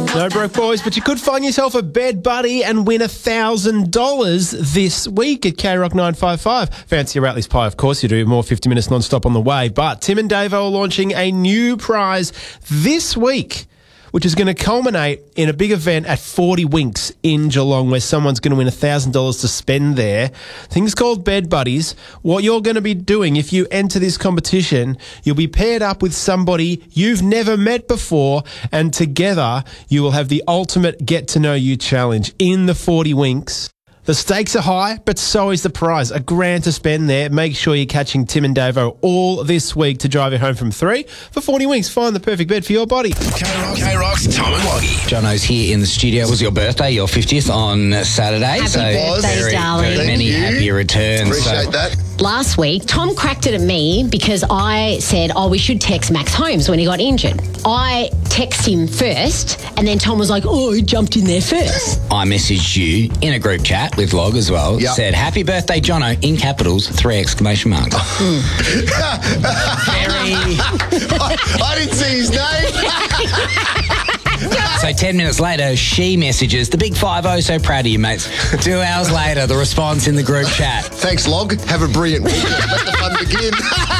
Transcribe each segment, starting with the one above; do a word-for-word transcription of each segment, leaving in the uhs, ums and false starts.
No broke boys, but you could find yourself a bed buddy and win one thousand dollars this week at K Rock nine five five. Fancy a Ratley's Pie, of course you do. More fifty minutes non-stop on the way. But Tim and Davo are launching a new prize this week, which is going to culminate in a big event at forty Winks in Geelong where someone's going to win one thousand dollars to spend there. Things called Bed Buddies. What you're going to be doing if you enter this competition, you'll be paired up with somebody you've never met before, and together you will have the ultimate get-to-know-you challenge in the forty Winks. The stakes are high, but so is the prize. A grand to spend there. Make sure you're catching Tim and Davo all this week to drive you home from three. For forty Winks, find the perfect bed for your body. K-Rock, K-Rock's Tom and Woggy. Jono's here in the studio. It was your birthday, your fiftieth on Saturday. Happy so birthday, very, darling. very many Thank you. happy returns. Appreciate so. that. Last week, Tom cracked it at me because I said, oh, we should text Max Holmes when he got injured. I texted him first, and then Tom was like, oh, he jumped in there first. I messaged you in a group chat with Log as well. Yep. Said, happy birthday, Jono, in capitals, three exclamation marks. Mm. Very... I, I didn't see his name. So ten minutes later, she messages, the big five oh, so proud of you, mates. Two hours later, the response in the group chat. Thanks, Log. Have a brilliant week. Let the fun begin.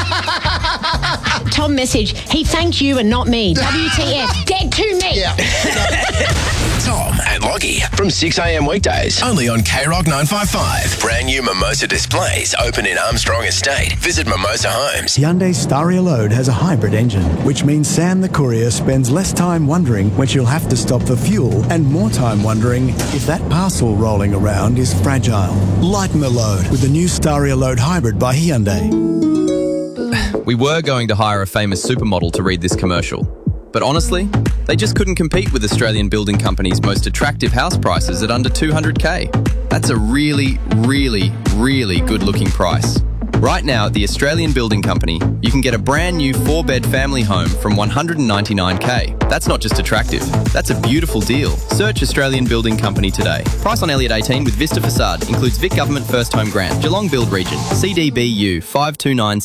Tom messaged, he thanked you and not me. W T F, dead to me. Yeah. Tom and Loggy from six a.m. weekdays only on K Rock nine five five. Brand new Mimosa displays open in Armstrong Estate. Visit Mimosa Homes. Hyundai Staria Load has a hybrid engine, which means Sam the courier spends less time wondering when she'll have to stop for fuel and more time wondering if that parcel rolling around is fragile. Lighten the load with the new Staria Load Hybrid by Hyundai. We were going to hire a famous supermodel to read this commercial, but honestly, they just couldn't compete with Australian Building Company's most attractive house prices at under two hundred K. That's a really, really, really good-looking price. Right now at the Australian Building Company, you can get a brand new four-bed family home from one hundred ninety-nine K. That's not just attractive, that's a beautiful deal. Search Australian Building Company today. Price on Elliott eighteen with Vista Facade. Includes Vic Government First Home Grant. Geelong Build Region. C D B U five two nine